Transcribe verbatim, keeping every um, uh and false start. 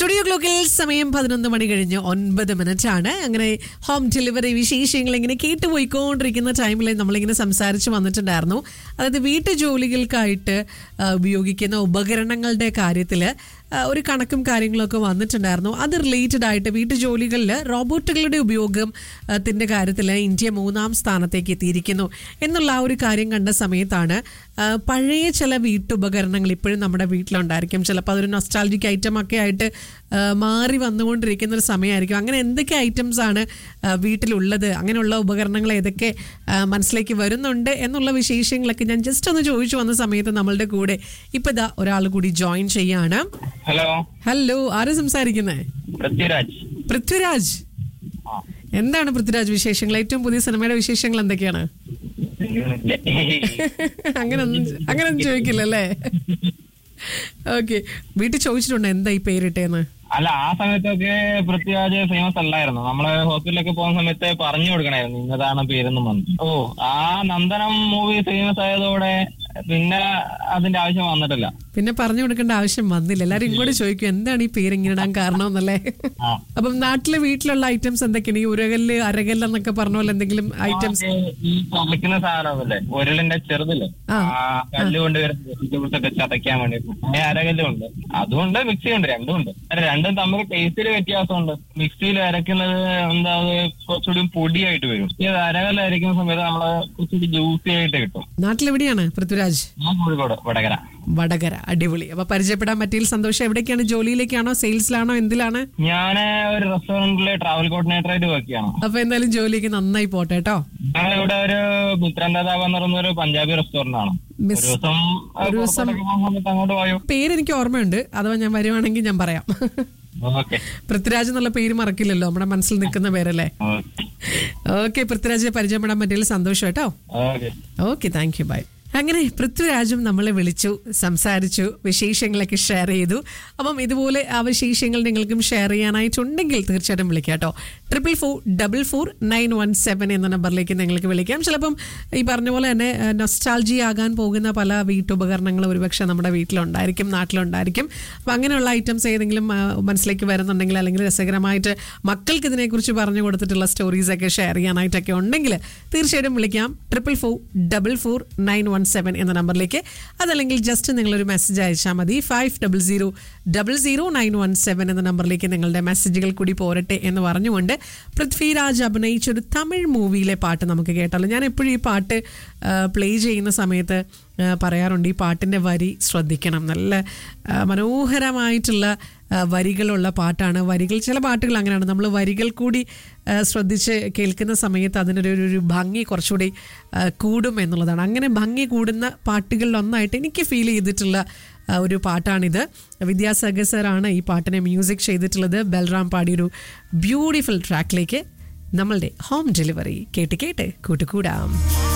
Studio ക്ലോക്കിൽ സമയം പതിനൊന്ന് മണി കഴിഞ്ഞ് ഒൻപത് മിനിറ്റ് ആണ്. അങ്ങനെ ഹോം ഡെലിവറി വിശേഷങ്ങൾ ഇങ്ങനെ കേട്ടുപോയിക്കൊണ്ടിരിക്കുന്ന ടൈമിൽ നമ്മളിങ്ങനെ സംസാരിച്ച് വന്നിട്ടുണ്ടായിരുന്നു. അതായത് വീട്ടു ജോലികൾക്കായിട്ട് ഉപയോഗിക്കുന്ന ഉപകരണങ്ങളുടെ കാര്യത്തിൽ ഒരു കണക്കും കാര്യങ്ങളൊക്കെ വന്നിട്ടുണ്ടായിരുന്നു. അത് റിലേറ്റഡ് ആയിട്ട് വീട്ടു ജോലികളിൽ റോബോട്ടുകളുടെ ഉപയോഗത്തിന്റെ കാര്യത്തിൽ ഇന്ത്യ മൂന്നാം സ്ഥാനത്തേക്ക് എത്തിയിരിക്കുന്നു എന്നുള്ള ആ ഒരു കാര്യം കണ്ട സമയത്താണ് പഴയ ചില വീട്ടുപകരണങ്ങൾ ഇപ്പോഴും നമ്മുടെ വീട്ടിലുണ്ടായിരിക്കും. ചിലപ്പോൾ അതൊരു നൊസ്റ്റാൾജിക് ഐറ്റം ഒക്കെ ആയിട്ട് മാറി വന്നുകൊണ്ടിരിക്കുന്ന ഒരു സമയമായിരിക്കും. അങ്ങനെ എന്തൊക്കെ ഐറ്റംസ് ആണ് വീട്ടിലുള്ളത്, അങ്ങനെയുള്ള ഉപകരണങ്ങൾ ഏതൊക്കെ മനസ്സിലേക്ക് വരുന്നുണ്ട് എന്നുള്ള വിശേഷങ്ങളൊക്കെ ഞാൻ ജസ്റ്റ് ഒന്ന് ചോദിച്ചു വന്ന സമയത്ത് നമ്മളുടെ കൂടെ ഇപ്പൊ ഇതാ ഒരാൾ കൂടി ജോയിൻ ചെയ്യാണ്. ഹലോ ഹലോ, ആരാ സംസാരിക്കുന്നേ? പൃഥ്വിരാജ്. പൃഥ്വിരാജ്, എന്താണ് പൃഥ്വിരാജ് വിശേഷങ്ങൾ? ഏറ്റവും പുതിയ സിനിമയുടെ വിശേഷങ്ങൾ എന്തൊക്കെയാണ്? അങ്ങനെ അങ്ങനൊന്നും ചോദിക്കില്ലല്ലേ? ഓക്കെ, വീട്ടിൽ ചോദിച്ചിട്ടുണ്ടോ എന്താ ഈ പേരിട്ടേന്ന്? അല്ല, ആ സമയത്തൊക്കെ പൃഥ്വിരാജ് ഫേമസ് അല്ലായിരുന്നു. നമ്മള് ഹോസ്പിറ്റലിലൊക്കെ പോകുന്ന സമയത്ത് പറഞ്ഞു കൊടുക്കണായിരുന്നു ഇന്നതാണ് പേരെന്നും പറഞ്ഞു. ഓ, ആ നന്ദനം മൂവി ഫേമസ് ആയതോടെ പിന്നെ അതിന്റെ ആവശ്യം വന്നിട്ടില്ല. പിന്നെ പറഞ്ഞു കൊടുക്കേണ്ട ആവശ്യം വന്നില്ല. എല്ലാരും ഇങ്ങോട്ട് ചോദിക്കും എന്താണ് ഈ പേര് ഇങ്ങനെ ഇടാൻ കാരണം എന്നല്ലേ. അപ്പം നാട്ടിലെ വീട്ടിലുള്ള ഐറ്റംസ് എന്തൊക്കെയാണ്? ഈ ഉരകല്ല് അരകല്ല് എന്നൊക്കെ പറഞ്ഞ പോലെ എന്തെങ്കിലും ഐറ്റംസ്? ഈ ചതയ്ക്കുന്ന സാധനമല്ലേ, ഉരലിന്റെ ചെറുതില്ലേ, കല്ല് കൊണ്ട് വെജിറ്റബിൾസൊക്കെ ചതയ്ക്കാൻ വേണ്ടി. പിന്നെ അരകല്ലും ഉണ്ട്, അതുകൊണ്ട് മിക്സി ഉണ്ട്, രണ്ടും ഉണ്ട്. രണ്ടും തമ്മിൽ ടേസ്റ്റിൽ വ്യത്യാസമുണ്ട്. മിക്സിയിൽ അരക്കുന്നത് എന്താ കുറച്ചുകൂടി പൊടിയായിട്ട് വരും. ഈ അരകല്ല് അരയ്ക്കുന്ന സമയത്ത് നമ്മള് കുറച്ചുകൂടി ജ്യൂസി ആയിട്ട് കിട്ടും. നാട്ടിലെവിടെയാണ് പൃഥ്വിരാജ്? കോഴിക്കോട് വടകര. വടകര, അടിപൊളി. അപ്പൊ പരിചയപ്പെടാൻ പറ്റിയ സന്തോഷം. എവിടേക്കാണ്? ജോലിയിലേക്കാണോ, സെയിൽസിലാണോ, എന്തിലാണ്? ഞാന് ഒരു റെസ്റ്റോറന്റിലെ ട്രാവൽ കോർഡിനേറ്റർ ആയിട്ട് വർക്ക് ചെയ്യണം. അപ്പൊ എന്തായാലും ജോലിക്ക് നന്നായി പോട്ടെ കേട്ടോ. ഞങ്ങളിവിടെ ഒരു മിത്രന്താതാവ് എന്ന് പറയുന്ന ഒരു പഞ്ചാബി റെസ്റ്റോറന്റ് ആണ്. ഒരു ദിവസം അങ്ങോട്ട് പോയോ? പേര് എനിക്ക് ഓർമ്മയുണ്ട്, അഥവാ ഞാൻ വരുവാണെങ്കിൽ ഞാൻ പറയാം. പൃഥ്വിരാജ് എന്നുള്ള പേര് മറക്കില്ലല്ലോ, നമ്മുടെ മനസ്സിൽ നിൽക്കുന്ന പേരല്ലേ. ഓക്കെ, പൃഥ്വിരാജിനെ പരിചയപ്പെടാൻ പറ്റിയതിൽ സന്തോഷം കേട്ടോ. Okay, thank you, by. അങ്ങനെ പൃഥ്വിരാജും നമ്മളെ വിളിച്ചു, സംസാരിച്ചു, വിശേഷങ്ങളൊക്കെ ഷെയർ ചെയ്തു. അപ്പം ഇതുപോലെ ആ വിശേഷങ്ങൾ നിങ്ങൾക്കും ഷെയർ ചെയ്യാനായിട്ടുണ്ടെങ്കിൽ തീർച്ചയായിട്ടും വിളിക്കാം കേട്ടോ. Triple four double four nine one seven എന്ന നമ്പറിലേക്ക് നിങ്ങൾക്ക് വിളിക്കാം. ചിലപ്പം ഈ പറഞ്ഞ പോലെ തന്നെ നൊസ്റ്റാൾജി ആകാൻ പോകുന്ന പല വീട്ടുപകരണങ്ങളും ഒരുപക്ഷെ നമ്മുടെ വീട്ടിലുണ്ടായിരിക്കും, നാട്ടിലുണ്ടായിരിക്കും. അപ്പം അങ്ങനെയുള്ള ഐറ്റംസ് ഏതെങ്കിലും മനസ്സിലേക്ക് വരുന്നുണ്ടെങ്കിൽ, അല്ലെങ്കിൽ രസകരമായിട്ട് മക്കൾക്ക് ഇതിനെക്കുറിച്ച് പറഞ്ഞു കൊടുത്തിട്ടുള്ള സ്റ്റോറീസൊക്കെ ഷെയർ ചെയ്യാനായിട്ടൊക്കെ ഉണ്ടെങ്കിൽ തീർച്ചയായിട്ടും വിളിക്കാം. Triple four double four nine one seven എന്ന നമ്പറിലേക്ക്. അതല്ലെങ്കിൽ ജസ്റ്റ് നിങ്ങളൊരു മെസ്സേജ് അയച്ചാൽ മതി. Five double zero double zero nine one seven എന്ന നമ്പറിലേക്ക് നിങ്ങളുടെ മെസ്സേജുകൾ കൂടി പോരട്ടെ എന്ന് പറഞ്ഞുകൊണ്ട് പൃഥ്വിരാജ് അഭിനയിച്ച ഒരു തമിഴ് മൂവിയിലെ പാട്ട് നമുക്ക് കേട്ടാലോ. ഞാൻ എപ്പോഴും ഈ പാട്ട് പ്ലേ ചെയ്യുന്ന സമയത്ത് പറയാറുണ്ട്, ഈ പാട്ടിൻ്റെ വരി ശ്രദ്ധിക്കണം. നല്ല മനോഹരമായിട്ടുള്ള വരികളുള്ള പാട്ടാണ്. വരികൾ, ചില പാട്ടുകൾ അങ്ങനെയാണ്, നമ്മൾ വരികൾ കൂടി ശ്രദ്ധിച്ച് കേൾക്കുന്ന സമയത്ത് അതിനൊരു ഒരു ഭംഗി കുറച്ചുകൂടി കൂടും എന്നുള്ളതാണ്. അങ്ങനെ ഭംഗി കൂടുന്ന പാട്ടുകളിലൊന്നായിട്ട് എനിക്ക് ഫീൽ ചെയ്തിട്ടുള്ള ഒരു പാട്ടാണിത്. വിദ്യാസാഗർ സാറാണ് ഈ പാട്ടിനെ മ്യൂസിക് ചെയ്തിട്ടുള്ളത്. ബൽറാം പാടിയൊരു ബ്യൂട്ടിഫുൾ ട്രാക്കിലേക്ക് നമ്മളുടെ ഹോം ഡെലിവറി കേട്ട് കേട്ട് കൂട്ടുകൂടാം.